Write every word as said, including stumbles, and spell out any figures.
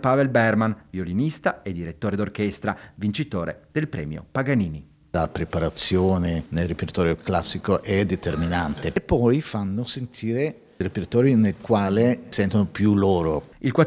Pavel Berman, violinista e direttore d'orchestra, vincitore del premio Paganini. La preparazione nel repertorio classico è determinante e poi fanno sentire il repertorio nel quale sentono più loro. Il